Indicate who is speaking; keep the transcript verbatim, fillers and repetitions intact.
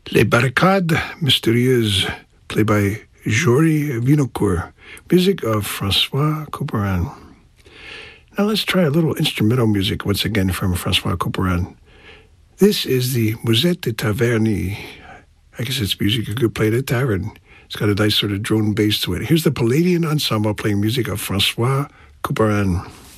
Speaker 1: Les Barricades Mystérieuses, played by Jory Vinocourt, music of Francois Couperin. Now let's try a little instrumental music once again from Francois Couperin. This is the Musette de Taverny. I guess it's music you could play at a tavern. It's got a nice sort of drone bass to it. Here's the Palladian Ensemble playing music of Francois Couperin.